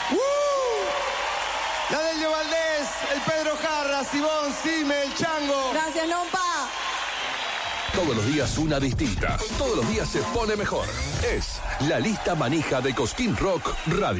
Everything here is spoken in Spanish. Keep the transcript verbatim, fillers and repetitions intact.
¡Uh! La Delio Valdés, el Pedro Jarra, Sibón, Sime, el Chango. Gracias, Lompa. Todos los días una distinta. Todos los días se pone mejor. Es la lista manija de Cosquín Rock Radio.